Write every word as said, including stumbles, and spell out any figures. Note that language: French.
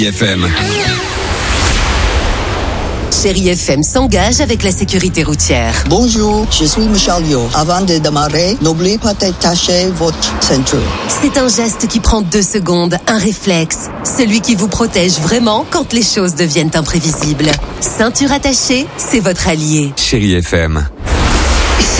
F M. Chérie F M s'engage avec la sécurité routière. Bonjour, je suis Michel Yo. Avant de démarrer, n'oubliez pas d'attacher votre ceinture. C'est un geste qui prend deux secondes, un réflexe. Celui qui vous protège vraiment quand les choses deviennent imprévisibles. Ceinture attachée, c'est votre allié. Chérie F M.